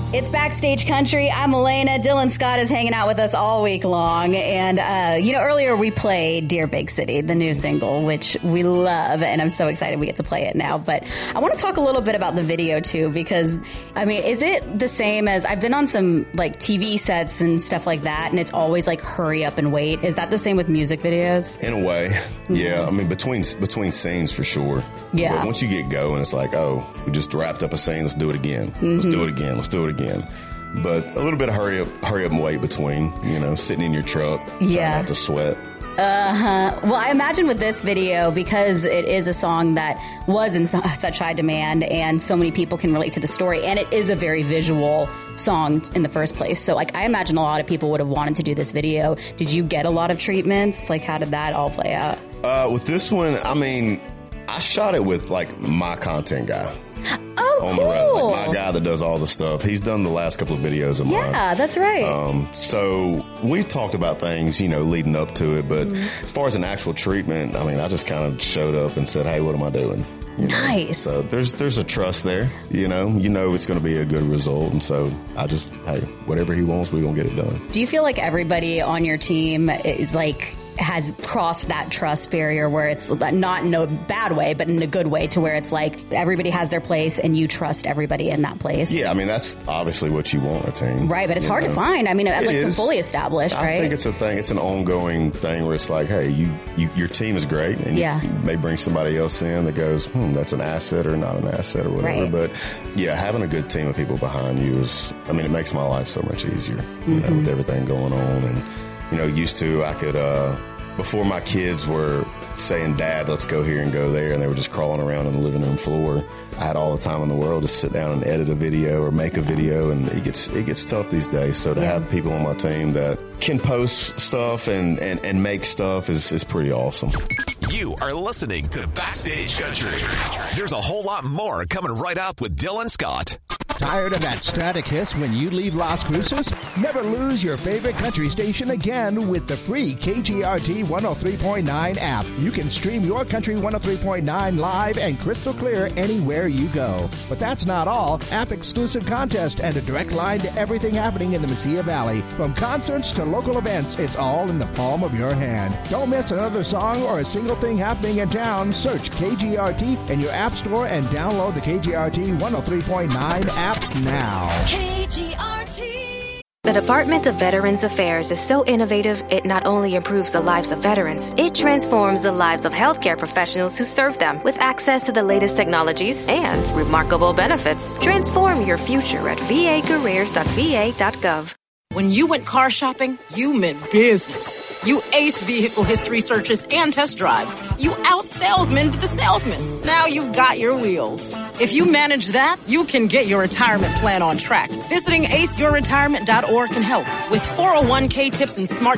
It's Backstage Country. I'm Elena. Dylan Scott is hanging out with us all week long. And, earlier we played Dear Big City, the new single, which we love. And I'm so excited we get to play it now. But I want to talk a little bit about the video, too, because, I mean, is it the same as I've been on some like TV sets and stuff like that, and it's always like hurry up and wait. Is that the same with music videos? In a way, yeah. I mean, between scenes for sure. Yeah. But once you get going, it's like, oh, we just wrapped up a scene. Let's do it again. Let's do it again. Let's do it again. But a little bit of hurry up and wait between, sitting in your truck, trying not to sweat. Well, I imagine with this video, because it is a song that was in such high demand and so many people can relate to the story, and it is a very visual song in the first place. So, I imagine a lot of people would have wanted to do this video. Did you get a lot of treatments? How did that all play out? With this one, I mean, I shot it with, my content guy. Oh, on cool. The road. My guy that does all the stuff. He's done the last couple of videos of mine. Yeah, that's right. So we talked about things, leading up to it. But as far as an actual treatment, I mean, I just kind of showed up and said, hey, what am I doing? Nice. So there's a trust there, you know it's going to be a good result. And so I just, hey, whatever he wants, we're going to get it done. Do you feel like everybody on your team is has crossed that trust barrier where it's not in a bad way, but in a good way, to where it's everybody has their place and you trust everybody in that place? Yeah, I mean, that's obviously what you want in a team. Right, but it's hard to find. I mean, to fully establish, right? I think it's a thing. It's an ongoing thing where it's hey, your team is great, and you may bring somebody else in that goes, that's an asset or not an asset or whatever. Right. But yeah, having a good team of people behind you it makes my life so much easier, with everything going on. And used to, I could, before my kids were saying, Dad, let's go here and go there, and they were just crawling around on the living room floor, I had all the time in the world to sit down and edit a video or make a video, and it gets tough these days. So to have people on my team that can post stuff and make stuff is pretty awesome. You are listening to Backstage Country. There's a whole lot more coming right up with Dylan Scott. Tired of that static hiss when you leave Las Cruces? Never lose your favorite country station again with the free KGRT 103.9 app. You can stream your Country 103.9 live and crystal clear anywhere you go. But that's not all. App-exclusive contest and a direct line to everything happening in the Mesilla Valley. From concerts to local events, it's all in the palm of your hand. Don't miss another song or a single thing happening in town. Search KGRT in your app store and download the KGRT 103.9 app now. KGRT. The Department of Veterans Affairs is so innovative, it not only improves the lives of veterans, it transforms the lives of healthcare professionals who serve them with access to the latest technologies and remarkable benefits. Transform your future at vacareers.va.gov. When you went car shopping, you meant business. You aced vehicle history searches and test drives. You out-salesmaned the salesman. Now you've got your wheels. If you manage that, you can get your retirement plan on track. Visiting aceyourretirement.org can help with 401k tips and smart